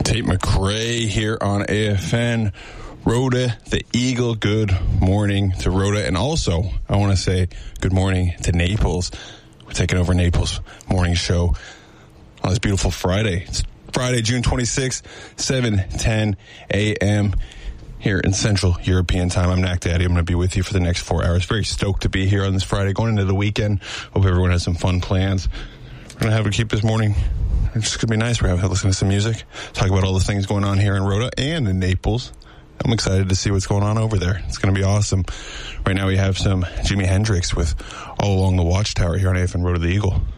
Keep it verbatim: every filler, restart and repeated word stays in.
Tate McRae here on A F N. Rhoda, the Eagle, good morning to Rhoda. And also, I want to say good morning to Naples. We're taking over Naples morning show on this beautiful Friday. It's Friday, June twenty-sixth, seven ten a.m. here in Central European time. I'm Knack Daddy. I'm going to be with you for the next four hours. Very stoked to be here on this Friday, going into the weekend. Hope everyone has some fun plans. We're going to have to keep this morning. It's just going to be nice. We're going to listen to some music, talk about all the things going on here in Rhoda and in Naples. I'm excited to see what's going on over there. It's going to be awesome. Right now we have some Jimi Hendrix with All Along the Watchtower here on A F N Rhoda the Eagle.